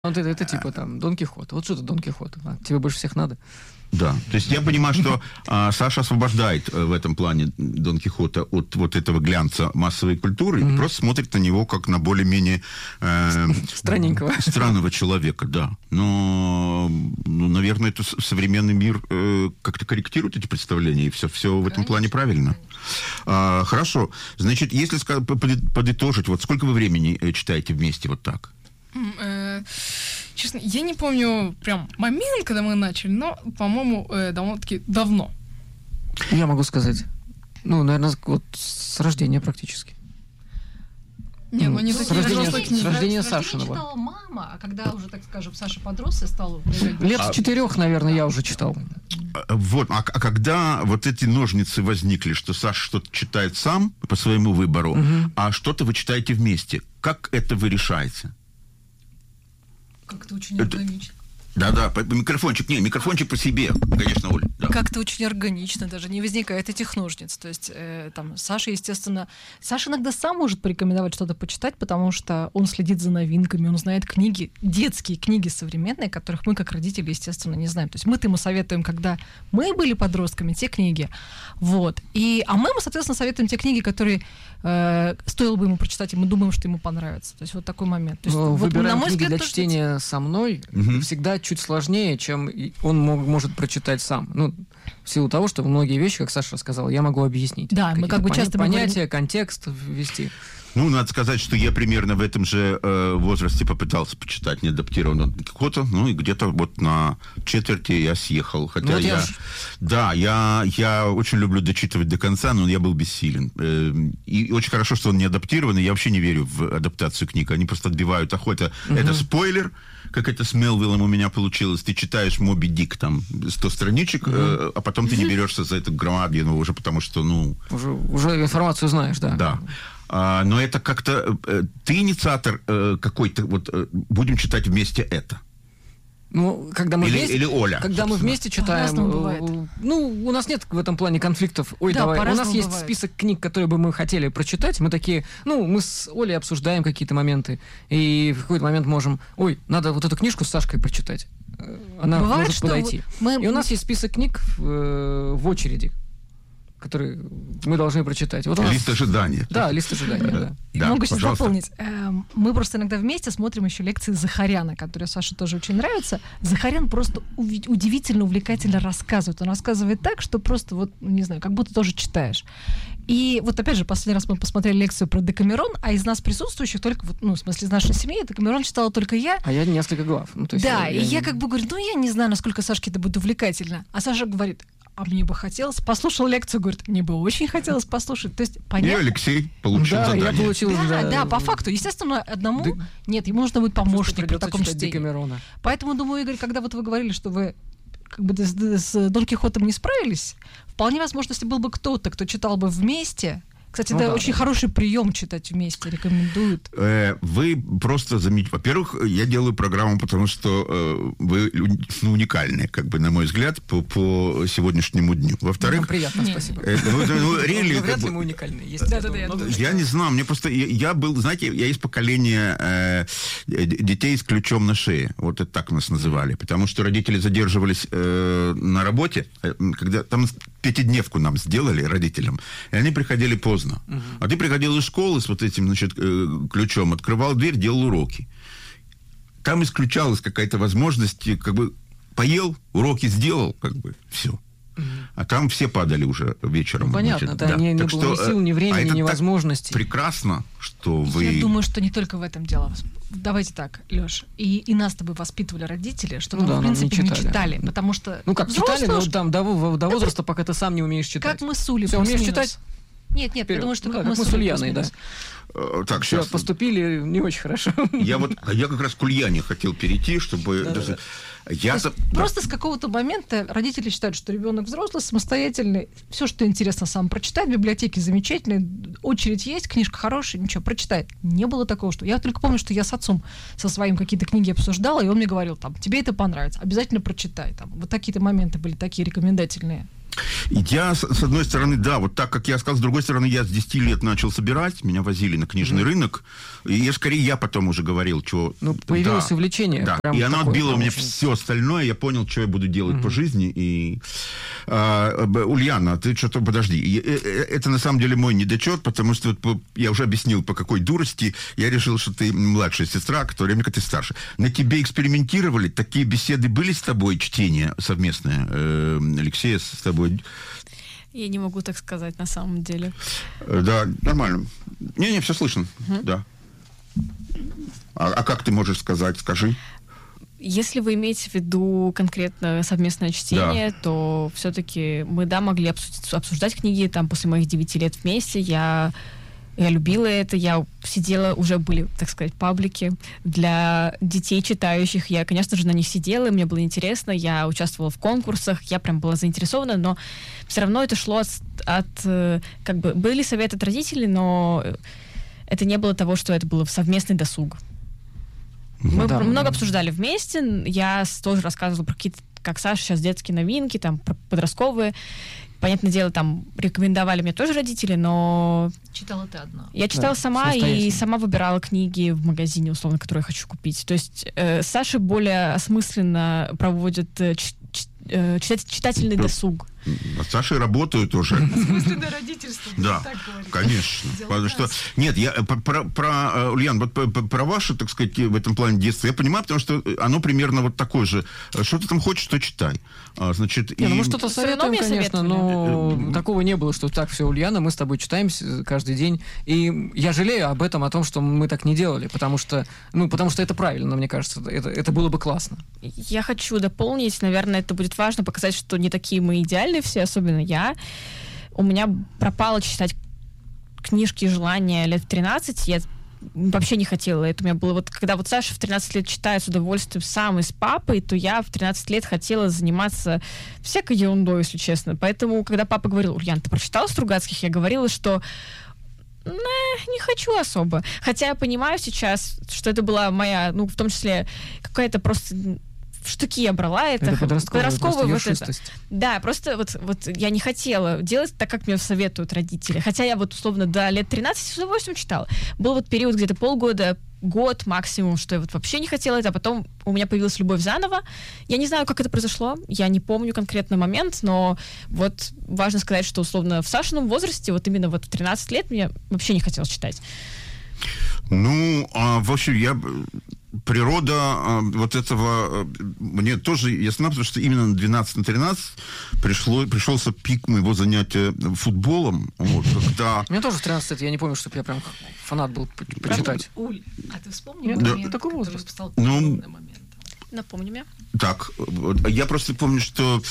Вот это типа там Дон Кихот. Вот что это Дон Кихот? А тебе больше всех надо? Да, то есть я понимаю, что Саша освобождает в этом плане Дон Кихота от вот этого глянца массовой культуры и просто смотрит на него как на более-менее странного человека, да. Но, наверное, это современный мир как-то корректирует эти представления, и все в этом плане правильно. Хорошо. Значит, если подытожить, вот сколько вы времени читаете вместе вот так? Честно, я не помню прям момент, когда мы начали, но, по-моему, довольно-таки давно. Я могу сказать. Наверное, вот с рождения практически. Не, не такие взрослые книги. С рождения Сашиного. читала мама, а когда уже, так скажем, Саша подрос и стал... Лет с 4, наверное, я уже читал. Вот, а когда вот эти ножницы возникли, что Саша что-то читает сам по своему выбору, а что-то вы читаете вместе, как это вы решаете? Как-то очень органично. Да, микрофончик по себе, конечно, Оль. Да. Как-то очень органично, даже не возникает этих ножниц. То есть там Саша, естественно... Саша иногда сам может порекомендовать что-то почитать, потому что он следит за новинками, он знает книги, детские книги современные, которых мы, как родители, естественно, не знаем. То есть мы-то ему советуем, когда мы были подростками, те книги. Вот. А мы ему, соответственно, советуем те книги, которые стоило бы ему прочитать, и мы думаем, что ему понравится. То есть вот такой момент. То есть, выбираем вот, книги для чтения со мной всегда чуть сложнее, чем он может прочитать сам. В силу того, что многие вещи, как Саша сказала, я могу объяснить. Да, мы как бы часто понятия, контекст ввести. Надо сказать, что я примерно в этом же возрасте попытался почитать неадаптированного Дон Кихота, и где-то вот на четверти я съехал. Хотя я очень люблю дочитывать до конца, но я был бессилен. И очень хорошо, что он не адаптированный. Я вообще не верю в адаптацию книг. Они просто отбивают охоту. Это спойлер, как это с Мелвиллом у меня получилось. Ты читаешь «Моби Дик», там, 100 страничек, а потом ты не берешься за эту громадину уже потому что, Уже информацию знаешь, да. Да. Но это как-то... Ты инициатор какой-то... будем читать вместе это. Когда мы вместе... Или Оля. Когда мы вместе читаем... у нас нет в этом плане конфликтов. Давай. У нас есть список книг, которые бы мы хотели прочитать. Мы такие... мы с Олей обсуждаем какие-то моменты. И в какой-то момент можем... надо вот эту книжку с Сашкой прочитать. Она может подойти. И у нас есть список книг в очереди, которые мы должны прочитать. Лист ожидания. Да, лист ожидания. Да, могу сейчас дополнить. Мы просто иногда вместе смотрим еще лекции Захаряна, которые Саше тоже очень нравятся. Захарян просто удивительно увлекательно рассказывает. Он рассказывает так, что просто не знаю, как будто тоже читаешь. И опять же, последний раз мы посмотрели лекцию про Декамерон, а из нас присутствующих только, в смысле, из нашей семьи, Декамерон читала только я. А я несколько глав. Я как бы говорю, я не знаю, насколько Сашке это будет увлекательно. А Саша говорит... А мне бы хотелось. Послушал лекцию, говорит, мне бы очень хотелось послушать. То есть, понятно. И Алексей получил задание. Я получил Да, по факту. Естественно, одному... Нет, ему нужно будет помощник при таком чтении. Поэтому, думаю, Игорь, когда вы говорили, что вы как бы с Дон Кихотом не справились, вполне возможно, если был бы кто-то, кто читал бы вместе... Кстати, это очень хороший прием читать вместе, рекомендуют. Вы просто заметите. Во-первых, я делаю программу, потому что вы уникальны, как бы, на мой взгляд, по сегодняшнему дню. Во-вторых... Приятно, спасибо. Вряд ли мы уникальны. Я не знаю, мне просто... Я был, знаете, я из поколения детей с ключом на шее. Вот это так нас называли. Потому что родители задерживались на работе, когда там пятидневку нам сделали, родителям, и они приходили поздно. А ты приходил из школы с вот этим, ключом, открывал дверь, делал уроки. Там исключалась какая-то возможность, как бы поел, уроки сделал, как бы, все. А там все падали уже вечером. Понятно, не было ни сил, ни времени, ни возможностей. Прекрасно, что вы... Я думаю, что не только в этом дело. Давайте так, Лёш, и нас с тобой воспитывали родители, что мы, в принципе, не читали. Потому что... читали, но там до возраста, пока ты сам не умеешь читать. Как мы с Улей. Все, умеешь читать? Нет, я думаю, что как мы с Ульяной, да. Так, сейчас. Поступили не очень хорошо. Я как раз к Ульяне хотел перейти, чтобы... Просто с какого-то момента родители считают, что ребенок взрослый, самостоятельный, все, что интересно, сам прочитает, в библиотеке замечательной, очередь есть, книжка хорошая, ничего, прочитает. Не было такого, что... Я только помню, что я с отцом со своим какие-то книги обсуждала, и он мне говорил, тебе это понравится, обязательно прочитай. Вот такие-то моменты были такие рекомендательные. Я, с одной стороны, да, вот так, как я сказал, с другой стороны, я с 10 лет начал собирать, меня возили на книжный рынок, и скорее я потом уже говорил, что... Ну, появилось увлечение. Да, и оно отбило у меня все остальное, я понял, что я буду делать по жизни, и... Ульяна, ты что-то, подожди, это на самом деле мой недочет, потому что вот, я уже объяснил, по какой дурости я решил, что ты младшая сестра, в то время как ты старше. На тебе экспериментировали, такие беседы были с тобой, чтение совместное, Алексея, с тобой? Я не могу так сказать на самом деле. Да, нормально. Не, все слышно, да. А как ты можешь сказать, скажи? Если вы имеете в виду конкретно совместное чтение, то все-таки мы, могли обсуждать книги там после моих 9 лет вместе. Я любила это, я сидела, уже были, так сказать, паблики для детей читающих. Я, конечно же, на них сидела, и мне было интересно, я участвовала в конкурсах, я прям была заинтересована, но все равно это шло от как бы, были советы от родителей, но это не было того, что это было совместный досуг. Мы много обсуждали вместе, я тоже рассказывала про какие-то, как Саша, сейчас детские новинки, там, про подростковые. Понятное дело, там рекомендовали мне тоже родители, но... Читала ты одна? Я читала сама и сама выбирала книги в магазине, условно, которые я хочу купить. То есть Саша более осмысленно проводит читательный досуг. С Сашей работаю тоже. Осмысленное родительство. Да, конечно. Потому что... Нет, я про Ульян, вот про ваше, так сказать, в этом плане детство, я понимаю, потому что оно примерно вот такое же. Что ты там хочешь, то читай. Значит, не, мы что-то советуем, конечно, но такого не было, что так, все, Ульяна, мы с тобой читаем каждый день. И я жалею об этом, о том, что мы так не делали, потому что это правильно, мне кажется, это было бы классно. Я хочу дополнить, наверное, это будет важно показать, что не такие мы идеальные все, особенно я. У меня пропало читать книжки желания лет в 13, я вообще не хотела. Это у меня было вот, когда вот Саша в 13 лет читает с удовольствием сам и с папой, то я в 13 лет хотела заниматься всякой ерундой, если честно. Поэтому, когда папа говорил: Ульян, ты прочитала Стругацких? Я говорила, что не хочу особо. Хотя я понимаю сейчас, что это была моя, в том числе, какая-то просто... В штуки я брала это подростковая вот это. Да, просто вот я не хотела делать так, как мне советуют родители. Хотя я вот условно до лет 13 с удовольствием читала. Был вот период где-то полгода, год максимум, что я вот вообще не хотела это, а потом у меня появилась любовь заново. Я не знаю, как это произошло, я не помню конкретный момент, но вот важно сказать, что условно в Сашином возрасте, вот именно вот в 13 лет мне вообще не хотелось читать. В общем, природа вот этого мне тоже ясна, потому что именно на 12-13 пришелся пик моего занятия футболом. Вот, когда... У меня тоже в 13 лет, я не помню, чтобы я прям фанат был почитать. Уль, а ты вспомнил момент, который стал переломным моментом? Напомни мне. Так, я просто помню, что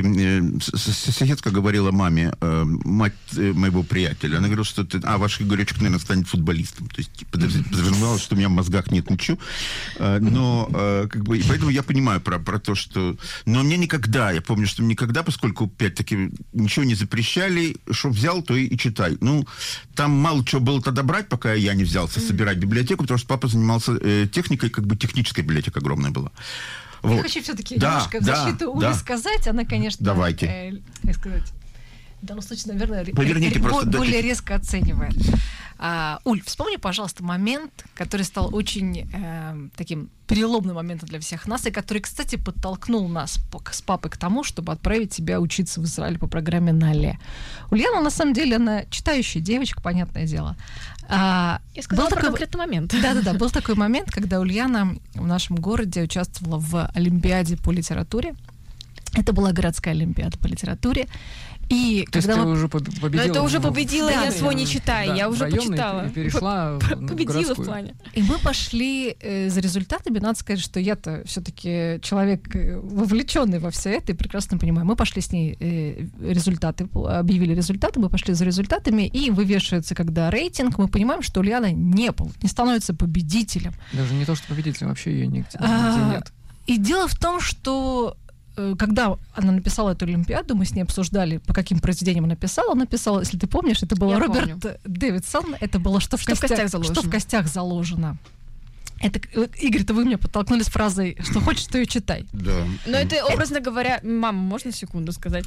соседка говорила маме, мать моего приятеля, она говорила, что ваш Игоречек, наверное, станет футболистом. То есть подразумевала, что у меня в мозгах нет ничего. Но, и поэтому я понимаю про то, что... Но мне никогда, я помню, что никогда, поскольку, опять-таки, ничего не запрещали, что взял, то и читай. Там мало чего было тогда брать, пока я не взялся собирать библиотеку, потому что папа занимался техникой, техническая библиотека огромная была. Вот. Я хочу все-таки немножко в защиту Ули сказать. Она, конечно, давайте. Как сказать, в данном случае, наверное, просто более резко оценивает. Уль, вспомни, пожалуйста, момент, который стал очень таким переломным моментом для всех нас, и который, кстати, подтолкнул нас с папой к тому, чтобы отправить тебя учиться в Израиль по программе НАЛЕ. Ульяна, на самом деле, она читающая девочка, понятное дело. Я сказала про конкретный момент. Да-да-да, был такой момент, когда Ульяна в нашем городе участвовала в Олимпиаде по литературе. Это была городская Олимпиада по литературе. И то когда есть ты уже победила? Но это уже победила, я свой не читаю, я уже почитала. И перешла победила в плане. И мы пошли за результатами. Надо сказать, что я-то все-таки человек вовлеченный во все это и прекрасно понимаю. Мы пошли с ней результаты, объявили результаты, мы пошли за результатами, и вывешивается, когда рейтинг, мы понимаем, что Ульяна не становится победителем. Даже не то, что победителем, вообще ее нигде нет. И дело в том, что когда она написала эту Олимпиаду, мы с ней обсуждали, по каким произведениям она написала, если ты помнишь, это был Роберт Дэвидсон, это было «Что в костях заложено». Это, Игорь, это вы меня подтолкнули с фразой, что хочешь, то и читай. Да. Но это, образно говоря, мама, можно секунду сказать?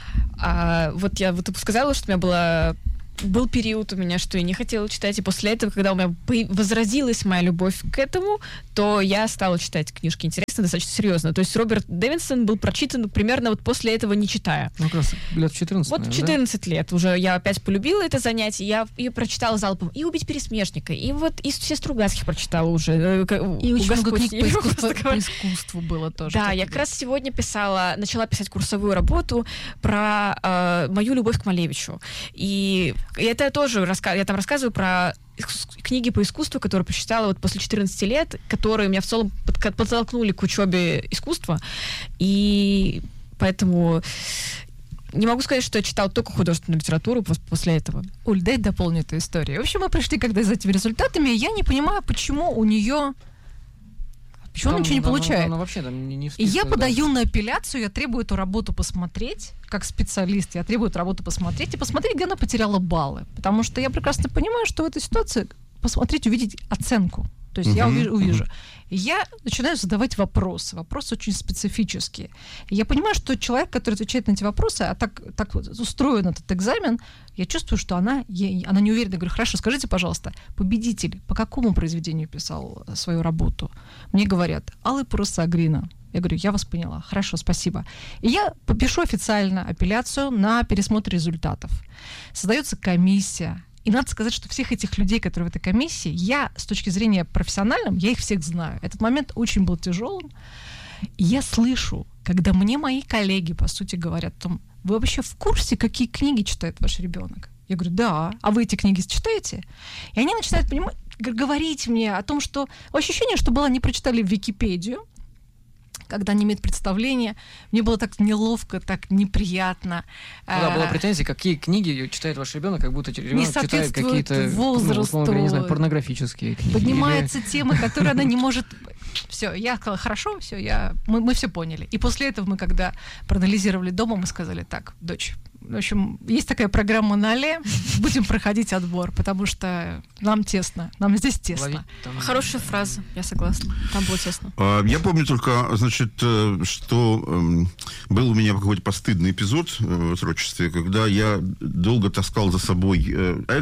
Вот я сказала, что у меня был период у меня, что я не хотела читать, и после этого, когда у меня возродилась моя любовь к этому, то я стала читать книжки интересно, достаточно серьезно. То есть Роберт Дэвинсон был прочитан примерно вот после этого, не читая. Ну, как раз лет 14, вот наверное, 14 лет уже я опять полюбила это занятие, я ее прочитала залпом. И «Убить пересмешника», и вот и все Стругацких прочитала уже. И очень много книг по искусству было тоже. Да, я как раз сегодня начала писать курсовую работу про мою любовь к Малевичу. И это тоже я там рассказываю про книги по искусству, которые прочитала вот после 14 лет, которые меня в целом подтолкнули к учебе искусства. И поэтому не могу сказать, что я читала только художественную литературу после этого. Уль, дай дополню эту историю. В общем, мы пришли когда за этими результатами, и я не понимаю, почему у нее... Почему он ничего не получает? Она вообще там не и я подаю на апелляцию, я требую эту работу посмотреть, как специалист, я требую эту работу посмотреть и посмотреть, где она потеряла баллы. Потому что я прекрасно понимаю, что в этой ситуации посмотреть, увидеть оценку. То есть я увижу. И я начинаю задавать вопросы. Вопросы очень специфические. И я понимаю, что человек, который отвечает на эти вопросы, а так вот устроен этот экзамен, я чувствую, что она не уверена. Я говорю, хорошо, скажите, пожалуйста, победитель по какому произведению писал свою работу? Мне говорят, Алый парус Сагрина. Я говорю, я вас поняла. Хорошо, спасибо. И я попишу официально апелляцию на пересмотр результатов. Создается комиссия. И надо сказать, что всех этих людей, которые в этой комиссии, я с точки зрения профессиональной, я их всех знаю. Этот момент очень был тяжелым. И я слышу, когда мне мои коллеги, по сути, говорят о том, вы вообще в курсе, какие книги читает ваш ребенок? Я говорю, да. А вы эти книги читаете? И они начинают говорить мне о том, что ощущение, что было, они прочитали Википедию, когда они имеют представление. Мне было так неловко, так неприятно. Была претензия, какие книги читает ваш ребенок, как будто ребенок читает какие-то возрасту, условно, не знаю, порнографические книги. Поднимаются темы, которые она не может... Все, я сказала, хорошо, все, мы все поняли. И после этого мы, когда проанализировали дома, мы сказали, так, дочь, в общем, есть такая программа на Але, будем проходить отбор, потому что нам тесно, нам здесь тесно. Хорошая фраза, я согласна, там было тесно. Я помню только, значит, что был у меня какой-то постыдный эпизод в отрочестве, когда я долго таскал за собой...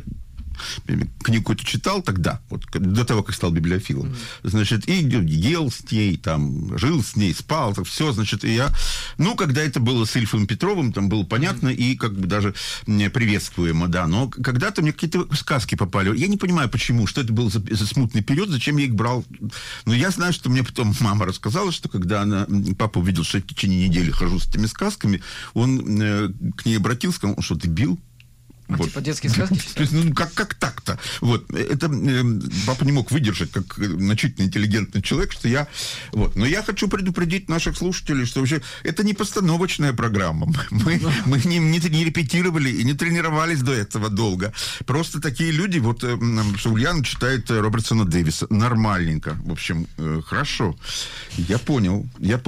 книгу какую-то читал тогда, вот, до того, как стал библиофилом. Значит, и ел с ней, там, жил с ней, спал, так, все, значит, и я... Ну, когда это было с Ильфом Петровым, там было понятно и как бы даже приветствуемо, да, но когда-то мне какие-то сказки попали. Я не понимаю, почему, что это был за смутный период, зачем я их брал. Но я знаю, что мне потом мама рассказала, что когда папа увидел, что я в течение недели хожу с этими сказками, он к ней обратился, сказал, что ты бил? Вот. Типа детские сказки? То есть, ну, как так-то? Вот. Это папа не мог выдержать, как значительно интеллигентный человек, что я... Вот. Но я хочу предупредить наших слушателей, что вообще это не постановочная программа. Мы не репетировали и не тренировались до этого долго. Просто такие люди, вот что Ульяна читает Робертсона Дэвиса. Нормальненько. В общем, хорошо. Я понял.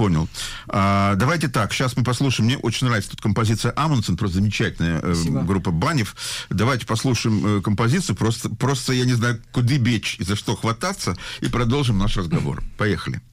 Давайте так, сейчас мы послушаем. Мне очень нравится тут композиция Амундсен, просто замечательная группа Банев. Давайте послушаем композицию. Просто я не знаю, куда бечь и за что хвататься, и продолжим наш разговор. Поехали.